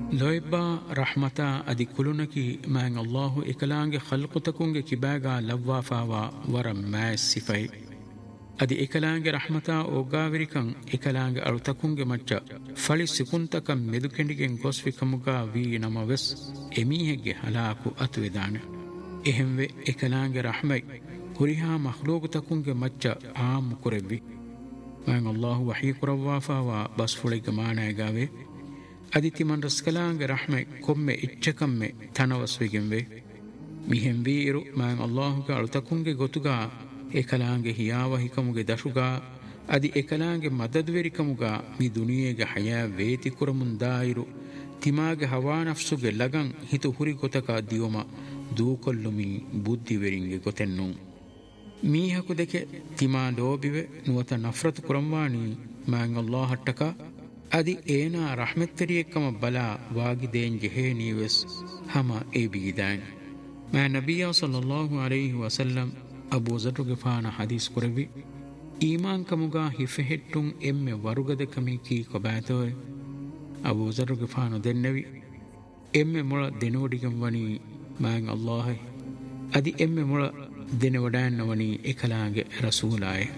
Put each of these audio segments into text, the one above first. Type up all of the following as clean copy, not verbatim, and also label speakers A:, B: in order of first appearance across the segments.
A: ಲೊಯ್ಬಾ ರಹ್ಮತ ಅದಿ ಕುಲುನಕಿ ಮ್ಯಾಂಗ್ ಅಲ್ಲಾಹು ಇಕಲಾಂಗೆ ಖಲ್ಕುತಕುಂಗೆ ಕಿಬಾಗ ಲವ್ವಾಫಾವಾ ವರ ಮ್ಯಾಸ್ ಸಿಫೈ ಅದಿ ಇಕಲಾಂಗೆ ರಹ್ಮತ ಒಗ್ಗಾವಿರಿಕಂ ಇಕಲಾಂಗೆ ಅಳುತಕುಂಗೆ ಮಚ್ಚ ಫಳಿ ಸಿಕುಂತಕಂ ಮೆದುಕೆಂಡಿಗೆಂ ಗೊಸ್ವಿಕಮುಗ ವಿ ನಮವೆಸ್ ಎಮೀಹೆಗ್ಗೆ ಹಲಾಕು ಅತುವೆದಾನೆ ಎಹೆಂವೆ ಇಕಲಾಂಗೆ ರಹ್ಮೈ ಹುರಿಹಾ ಮಖ್ಲೂಗುತಕುಂಗೆ ಮಚ್ಚ ಆಮ್ ಕುರೆವ್ವಿ ಮ್ಯಾಂಗ್ ಅಲ್ಲಾಹು ವಹೀ ಕುರವ್ವಾಫಾವಾ ಬಸ್ಫುಳಿಗೆ ಮಾನಾಯಗಾವೆ ಅದಿತಿಮನ್ ರಸ್ಕಲಾಂಗೆ ರಹ್ಮೆ ಕೊಮ್ಮೆ ಇಚ್ಚಕಮ್ಮೆ ತನವಸ್ವಿಗೆಂವೆ ಮಿಹೆಂ ವೀರು ಮ್ಯಾಂಗ್ ಅಲ್ಲಾಹುಗೆ ಅಳುತಕುಂಗೆ ಗೊತುಗ ಎಕಲಾಂಗೆ ಹಿಯಾವ ಹಿಕಮುಗೆ ದಶುಗ ಅದಿ ಎಕಲಾಂಗೆ ಮದದ್ವೆರಿಕಮುಗ ಮಿ ದುನಿಯೆಗೆ ಹಯಾ ವೇತಿ ಕುರಮುಂದಾಯಿರು ತಿಮಾಗೆ ಹವಾ ನಫ್ಸುಗೆ ಲಗಂ ಹಿತು ಹುರಿ ಗೊತಕ ದಿಯುಮ ದೂಕೊಲ್ಲುಮಿ ಬುದ್ಧಿವೆರಿಂಗೆ ಗೊತೆನ್ನು ಮೀಹಕು ದೆಕೆ ತಿಮಾ ಲೋಬಿವೆ ನುವತ ನಫ್ರತು ಕುರಂವಾಣಿ ಮ್ಯಾಂಗ್ ಅಲ್ಲಾಹಟ್ಟಕ ಅದಿ ಏನಾ ರಹ್ಮೆತ್ತರಿಯಕ್ಕಮ ಬಲ ವಾಗಿದೇನ್ ಜೆಹೇ ನೀವೆಸ್ ಹಮ ಎ ಬೀದಾನ್ ಮಾ ನಬಿಯ ಸಲ್ಲಲ್ಲಾಹು ಅಲೈಹಿ ವಸಲ್ಲಂ ಅಬೂ ಝರ್ ಗಿಫಾನ ಹದೀಸ್ ಕುರವಿ ಈಮಾನ್ ಕಮುಗ ಹಿಫೆಹೆಟ್ಟುಂ ಎಮ್ಮೆ ವರುಗದ ಕಮಿ ಕೀ ಕೊಬಾತೋಯ್ ಅಬೂ ಝರ್ ಗಿಫಾನ ದೆನ್ನವಿ ಎಮ್ಮೆ ಮುಳ ದೆನೋಡಿಗಂ ವನಿ ಮ್ಯಾಂಗ್ ಅಲ್ಲಾಹ್ ಅದಿ ಎಮ್ಮೆ ಮುಳ ದೆನವಡಾನ್ನ ವನಿ ಎಕಲಾಂಗೆ ರಸೂಲಾಯ್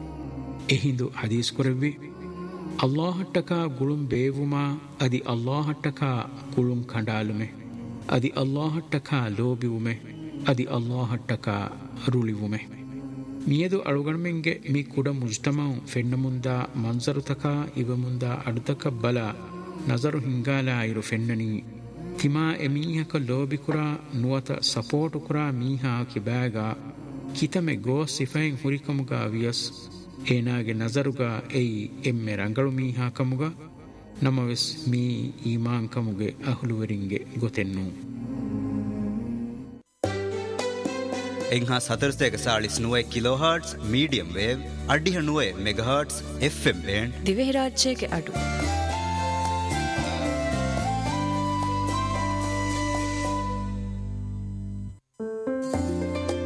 A: ಎಹಿಂದು ಹದೀಸ್ ಕುರವಿ ಅಲ್ಲಾಹಟ್ಟಕ ಗುಳುಂ ಬೇವುಮಾ ಅದಿ ಅಲ್ಲಾಹಟ್ಟಕ ಗುಳುಂ ಕಂಡಾಲುಮೆ ಅದಿ ಅಲ್ಲಾಹಟ್ಟಕ ಲೋಬಿವುಮೆ ಅದಿ ಅಲ್ಲಾಹಟ್ಟಕ ರುಳಿವುಮೆ ಮಿಯದು ಅಳುಗಣ್ಮೆಂಗೆ ಮಿ ಕುಡ ಮುಜ್ತಮಂ ಫೆನ್ನ ಮುಂದ ಮನ್ಸರುತಕ ಇವ ಮುಂದ ಅಡುತಕ ಬಲ ನಜರು ಹಿಂಗಾಲ ಇರು ಫೆನ್ನನಿ ತಿಮಾ ಎಮೀಹಕ ಲೋಬಿಕುರ ನುವತ ಸಪೋರ್ಟು ಕುರ ಮೀಹಾ ಕಿಬ್ಯಾಗ ಕಿತಮೆ ಗೋ ಸಿಫೈನ್ ಹುರಿಕಮುಗ ವಿಯಸ್ ಏನಾಗೆ ನಜರುಗ ಎಯಿ ಎಮ್ಮೆ ರಂಗಳು ಮೀಹಾ ಕಮುಗ ನಮವೆಸ್ me ಈಮಾನ್ ಕಮುಗೆ ಅಹುಲುವರಿಂಗೆ ಗೊತೆನ್ನು
B: එංහා සතරස්දයක සාලිස් නුවයි කිලෝහර්ට්ස් medium wave අඩිහ නුවයි මෙගහර්ට්ස් FM band
C: දිවෙහිරාජ්‍යයක අඩු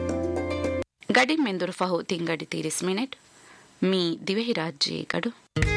C: ಗಡಿ ಮೆಂದುರು ಫಹು ತಿಂಗಡಿ 30 ಮಿನಿಟ್ ಮೀ ದಿವೆಹಿರಾಜ್ಯೆ ಗಡು